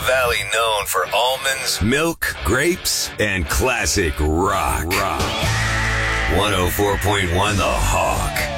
Valley known for almonds, milk, grapes, and classic rock. 104.1 The Hawk.